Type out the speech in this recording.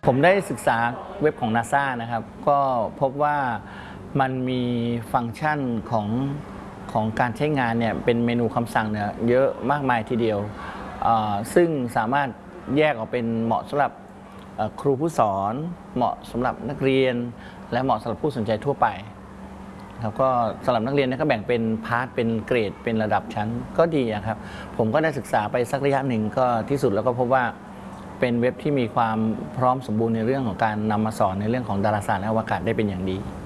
ผมได้ศึกษาเว็บของ NASA นะครับก็พบว่ามันมีฟังก์ชันของการใช้งานเนี่ยเป็นเมนูคำสั่งเนี่ยเยอะมากมายทีเดียวซึ่งสามารถแยกออกเป็นเหมาะสำหรับครูผู้สอนเหมาะสำหรับนักเรียนและเหมาะสำหรับผู้สนใจทั่วไปครับก็สำหรับนักเรียนก็แบ่งเป็นพาร์ทเป็นเกรดเป็นระดับชั้นก็ดีครับผมก็ได้ศึกษาไปสักระยะหนึ่งก็ที่สุดแล้วก็พบว่าเป็นเว็บที่มีความพร้อมสมบูรณ์ในเรื่องของการนำมาสอนในเรื่องของดาราศาสตร์และอวกาศได้เป็นอย่างดี